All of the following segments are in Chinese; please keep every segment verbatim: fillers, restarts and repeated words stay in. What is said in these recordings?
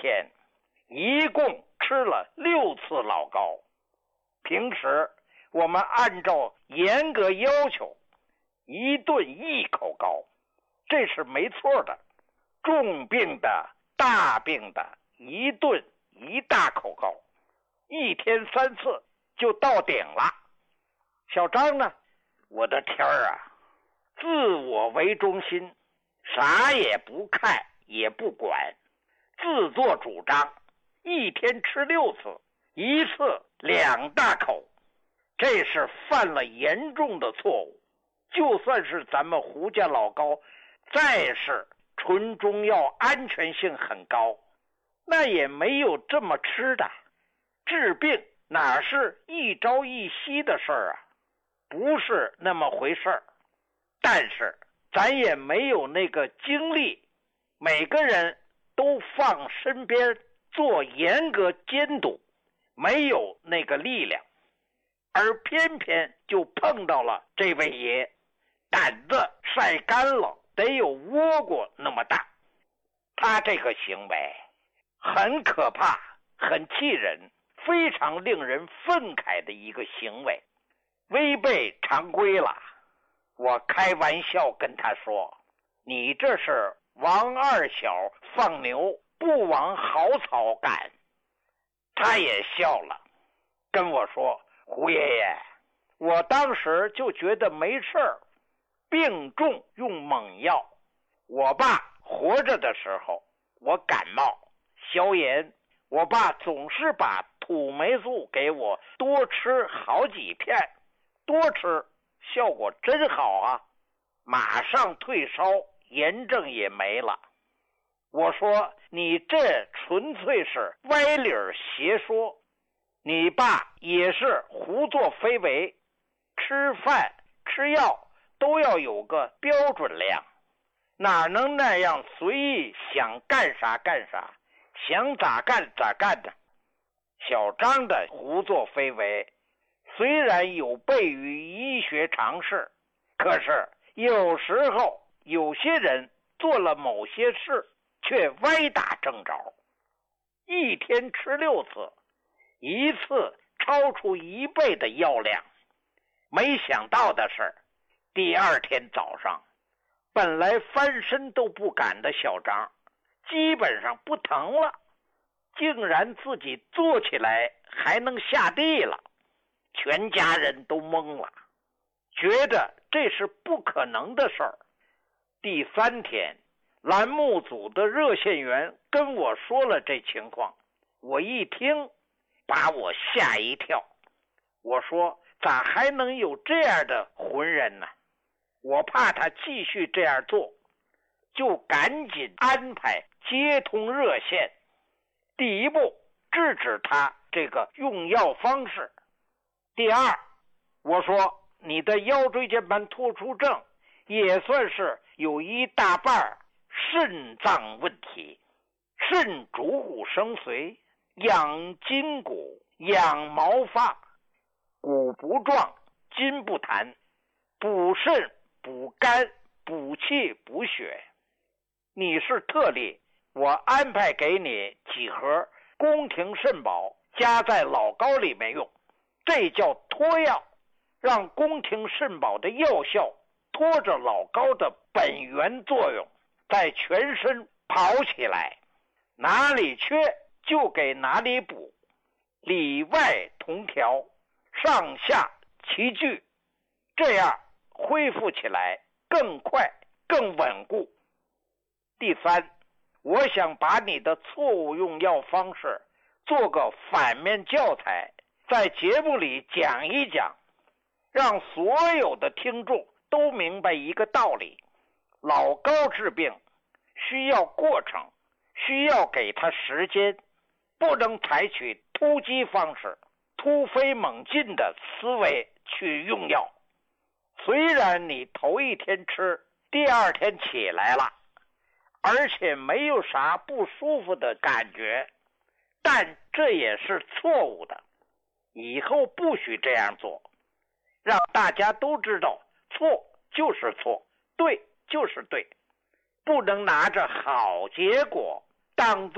天，一共吃了六次老高。平时我们按照严格要求，一顿一口高，这是没错的。重病的、大病的，一顿一大口高，一天三次就到顶了。小张呢，我的天儿啊，自我为中心，啥也不看也不管，自作主张，一天吃六次，一次两大口，这是犯了严重的错误。就算是咱们胡家老高再是纯中药，安全性很高，那也没有这么吃的。治病哪是一朝一夕的事儿啊，不是那么回事儿。但是咱也没有那个精力，每个人都放身边做严格监督，没有那个力量。而偏偏就碰到了这位爷，胆子晒干了，得有倭瓜那么大。他这个行为很可怕，很气人，非常令人愤慨的一个行为，违背常规了。我开玩笑跟他说，你这是王二小放牛，不往好草赶。他也笑了，跟我说，胡爷爷，我当时就觉得没事儿，病重用猛药。我爸活着的时候，我感冒消炎，我爸总是把土霉素给我多吃好几片，多吃效果真好啊，马上退烧，炎症也没了。我说你这纯粹是歪理邪说，你爸也是胡作非为，吃饭吃药都要有个标准量，哪能那样随意想干啥干啥，想咋干咋干的。小张的胡作非为虽然有悖于医学常识，可是有时候有些人做了某些事却歪打正着，一天吃六次，一次超出一倍的药量。没想到的是，第二天早上，本来翻身都不敢的小张基本上不疼了，竟然自己坐起来还能下地了。全家人都懵了，觉得这是不可能的事儿。第三天，栏目组的热线员跟我说了这情况，我一听把我吓一跳。我说咋还能有这样的浑人呢？我怕他继续这样做，就赶紧安排接通热线。第一步，制止他这个用药方式。第二，我说你的腰椎间盘突出症也算是有一大半肾脏问题，肾主骨生髓，养筋骨，养毛发，骨不壮，筋不弹，补肾补肝补气补血。你是特例，我安排给你几盒宫廷肾宝，加在老膏里面用，这叫托药，让宫廷肾宝的药效拖着老膏的本源作用，在全身跑起来，哪里缺就给哪里补，里外同调，上下齐聚，这样恢复起来更快更稳固。第三，我想把你的错误用药方式做个反面教材，在节目里讲一讲，让所有的听众都明白一个道理，老高治病需要过程，需要给他时间，不能采取突击方式，突飞猛进的思维去用药。虽然你头一天吃，第二天起来了，而且没有啥不舒服的感觉，但这也是错误的，以后不许这样做，让大家都知道错就是错，对就是对，不能拿着好结果当做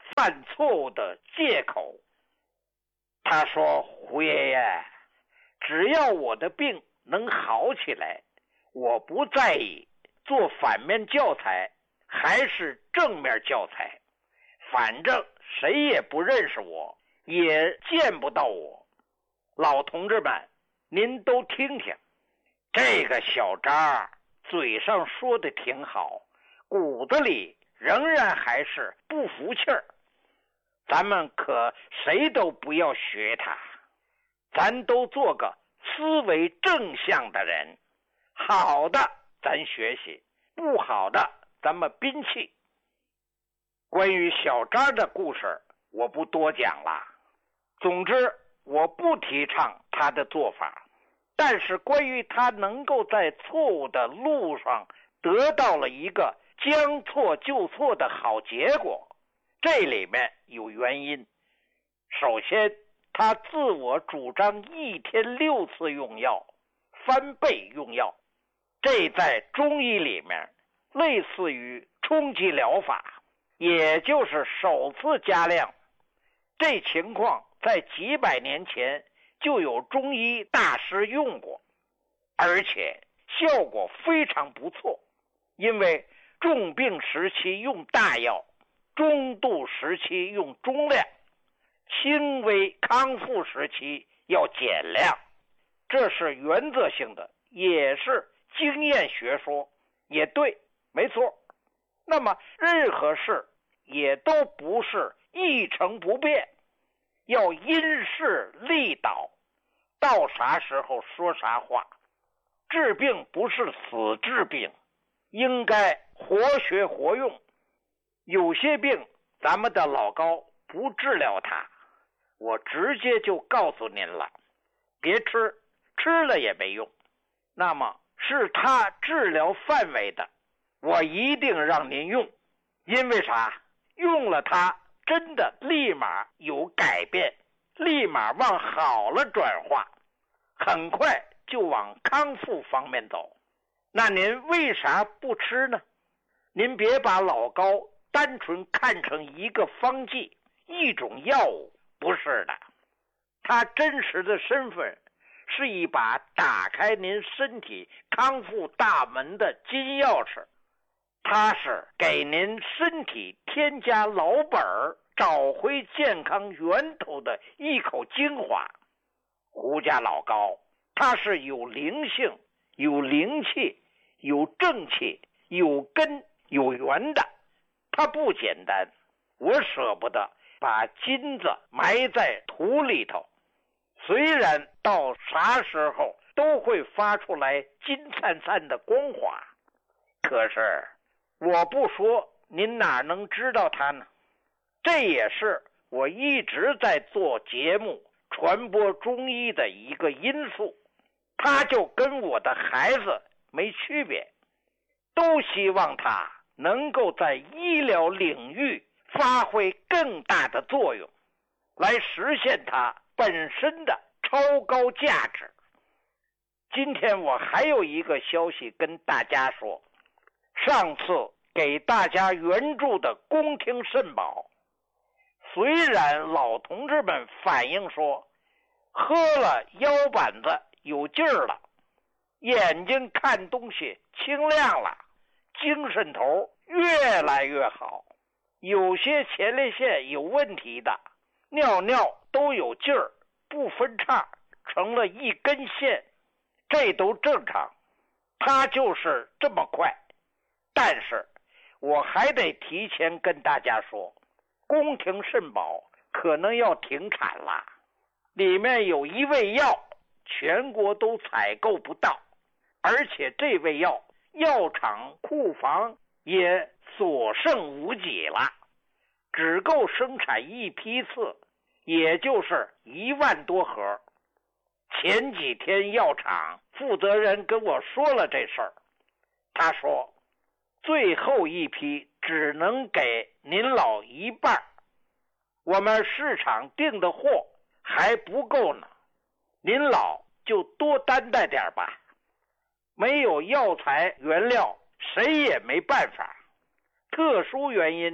犯错误的借口。他说：胡爷爷，只要我的病能好起来，我不在意做反面教材还是正面教材，反正谁也不认识我，也见不到我。老同志们，您都听听，这个小张嘴上说的挺好，骨子里仍然还是不服气儿。咱们可谁都不要学他，咱都做个思维正向的人，好的咱学习，不好的咱们摒弃。关于小张的故事我不多讲了，总之我不提倡他的做法，但是关于他能够在错误的路上得到了一个将错就错的好结果，这里面有原因。首先，他自我主张一天六次用药，翻倍用药，这在中医里面类似于冲击疗法，也就是首次加量。这情况在几百年前就有中医大师用过，而且效果非常不错。因为重病时期用大药，中度时期用中量，轻微康复时期要减量，这是原则性的，也是经验学说，也对，没错。那么任何事也都不是一成不变，要因势利导，到啥时候说啥话。治病不是死治病，应该活学活用。有些病咱们的老高不治疗它，我直接就告诉您了，别吃，吃了也没用。那么是他治疗范围的，我一定让您用。因为啥？用了它真的立马有改变，立马往好了转化，很快就往康复方面走。那您为啥不吃呢？您别把老高单纯看成一个方剂，一种药物，不是的。他真实的身份是一把打开您身体康复大门的金钥匙，它是给您身体添加老本儿，找回健康源头的一口精华。胡家老高，它是有灵性、有灵气、有正气、有根、有源的，它不简单。我舍不得把金子埋在土里头，虽然到啥时候都会发出来金灿灿的光华，可是我不说，您哪能知道它呢？这也是我一直在做节目传播中医的一个因素。他就跟我的孩子没区别，都希望他能够在医疗领域发挥更大的作用，来实现它本身的超高价值。今天我还有一个消息跟大家说，上次给大家援助的宫廷肾宝，虽然老同志们反映说喝了腰板子有劲儿了，眼睛看东西清亮了，精神头越来越好，有些前列腺有问题的尿尿都有劲儿，不分叉，成了一根线，这都正常。它就是这么快。但是我还得提前跟大家说，宫廷肾宝可能要停产了，里面有一味药全国都采购不到，而且这味药药厂库房也所剩无几了，只够生产一批次，也就是一万多盒。前几天药厂负责人跟我说了这事儿，他说最后一批只能给您老一半，我们市场订的货还不够呢，您老就多担待点吧。没有药材原料，谁也没办法。特殊原因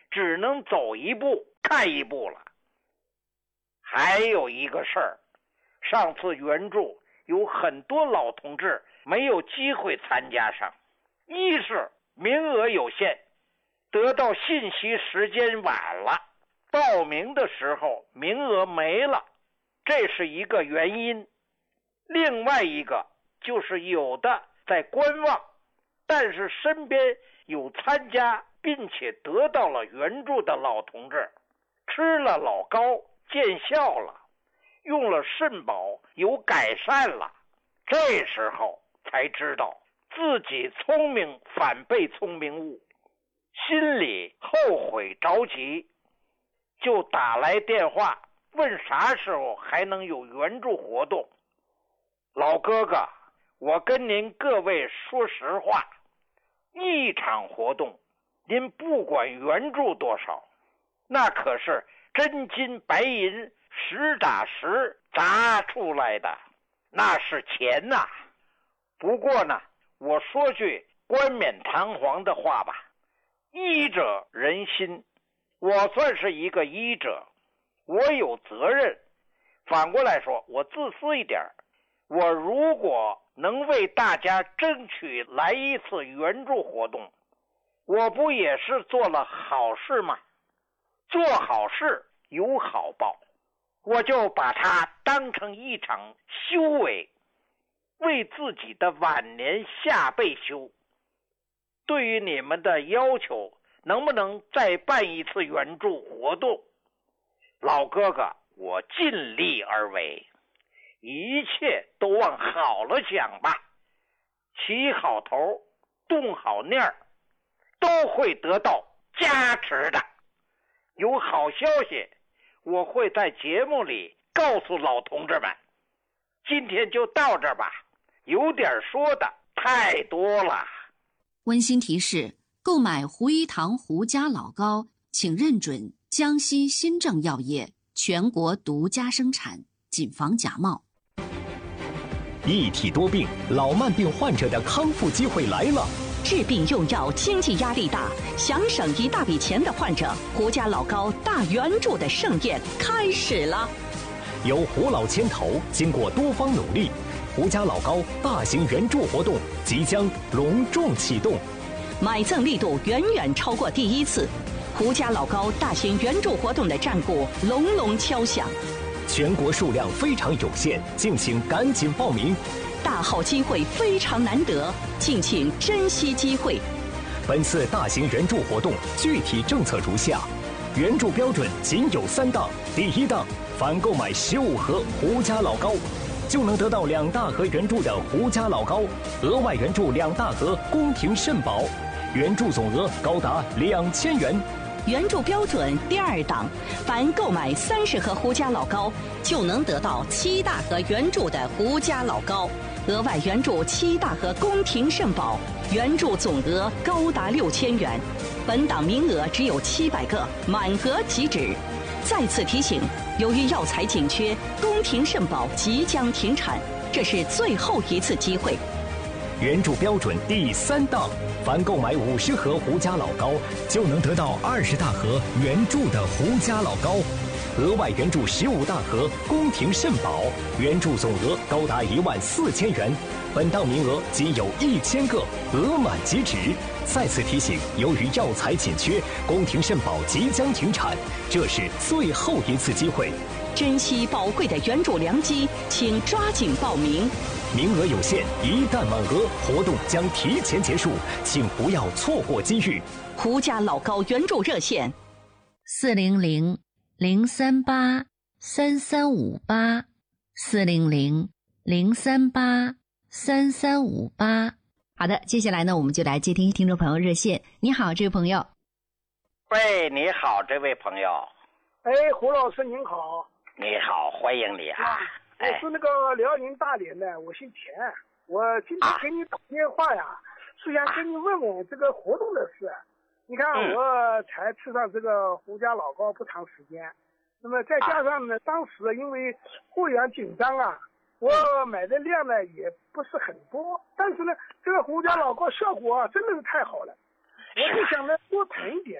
只能走一步看一步了。还有一个事儿，上次援助有很多老同志没有机会参加上，一是名额有限，得到信息时间晚了，报名的时候名额没了，这是一个原因。另外一个就是有的在观望，但是身边有参加并且得到了援助的老同志，吃了老高见效了，用了肾宝有改善了，这时候才知道自己聪明反被聪明误，心里后悔着急，就打来电话问啥时候还能有援助活动。老哥哥，我跟您各位说实话，一场活动您不管援助多少，那可是真金白银实打实砸出来的，那是钱呐。不过呢，我说句冠冕堂皇的话吧，医者仁心，我算是一个医者，我有责任。反过来说，我自私一点，我如果能为大家争取来一次援助活动，我不也是做了好事吗？做好事有好报，我就把它当成一场修为，为自己的晚年下辈修。对于你们的要求，能不能再办一次援助活动？老哥哥，我尽力而为，一切都往好了想吧，起好头，动好念儿，都会得到加持的。有好消息，我会在节目里告诉老同志们。今天就到这儿吧，有点说的太多了。 温馨提示：购买胡一堂胡家老高，请认准江西新政药业全国独家生产，谨防假冒。 一体多病，老慢病患者的康复机会来了。 治病用药经济压力大，想省一大笔钱的患者，胡家老高大援助的盛宴开始了。 由胡老牵头，经过多方努力，胡家老高大型援助活动即将隆重启动， 买赠力度远远超过第一次，胡家老高大型援助活动的战鼓隆隆敲响。 全国数量非常有限，敬请赶紧报名。 大好机会非常难得，敬请珍惜机会。 本次大型援助活动具体政策如下：援助标准仅有三档。第一档，凡购买十五盒胡家老高，就能得到两大盒援助的胡家老高，额外援助两大盒宫廷肾宝，援助总额高达两千元。 援助标准第二档，凡购买三十盒胡家老高，就能得到七大盒援助的胡家老高，额外援助七大盒宫廷肾宝，援助总额高达六千元。本档名额只有七百个，满额即止。再次提醒，由于药材紧缺，宫廷肾宝即将停产，这是最后一次机会。 援助标准第三档，凡购买五十盒胡家老高，就能得到二十大盒援助的胡家老高，额外援助十五大盒宫廷肾宝，援助总额高达一万四千元。本档名额仅有一千个，额满即止。再次提醒，由于药材紧缺，宫廷肾宝即将停产，这是最后一次机会。 珍惜宝贵的援助良机，请抓紧报名。 名额有限，一旦满额，活动将提前结束，请不要错过机遇。 胡家老高援助热线： 四零零零三八三三五八，四零零零三八三三五八。好的，接下来呢，我们就来接听听众朋友热线。你好，这位朋友。 喂，你好，这位朋友。 哎，胡老师您好。 你好，欢迎你啊。 我是那个辽宁大连的，我姓田。我今天给你打电话呀，啊、是想跟你问问这个活动的事。你看，我才吃上这个胡家老高不长时间，那么再加上呢，当时因为货源紧张啊，我买的量呢也不是很多，但是呢，这个胡家老高效果啊真的是太好了，我就想呢多囤一点。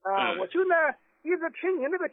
啊、 嗯我就呢一直听您那个